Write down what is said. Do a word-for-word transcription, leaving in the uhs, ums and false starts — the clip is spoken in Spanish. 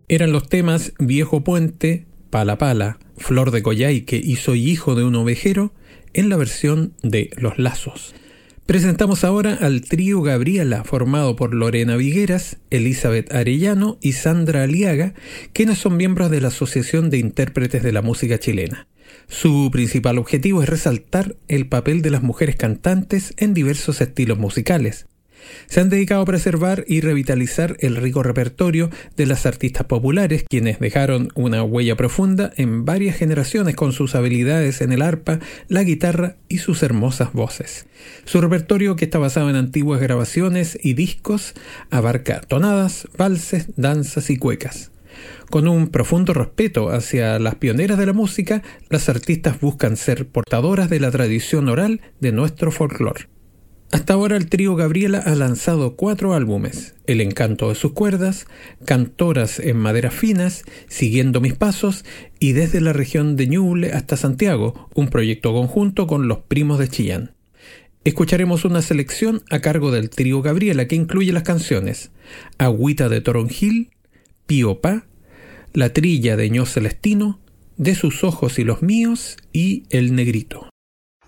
Eran los temas Viejo Puente, Pala Pala, Flor de Coyhaique y Soy hijo de un ovejero en la versión de Los Lazos. Presentamos ahora al trío Gabriela, formado por Lorena Vigueras, Elizabeth Arellano y Sandra Aliaga, quienes son miembros de la Asociación de Intérpretes de la Música Chilena. Su principal objetivo es resaltar el papel de las mujeres cantantes en diversos estilos musicales. Se han dedicado a preservar y revitalizar el rico repertorio de las artistas populares, quienes dejaron una huella profunda en varias generaciones con sus habilidades en el arpa, la guitarra y sus hermosas voces. Su repertorio, que está basado en antiguas grabaciones y discos, abarca tonadas, valses, danzas y cuecas. Con un profundo respeto hacia las pioneras de la música, las artistas buscan ser portadoras de la tradición oral de nuestro folclore. Hasta ahora el trío Gabriela ha lanzado cuatro álbumes: El encanto de sus cuerdas, Cantoras en maderas finas, Siguiendo mis pasos y Desde la región de Ñuble hasta Santiago, un proyecto conjunto con Los Primos de Chillán. Escucharemos una selección a cargo del trío Gabriela que incluye las canciones Agüita de Toronjil, Pío Pa, La trilla de Ño Celestino, De sus ojos y los míos y El Negrito.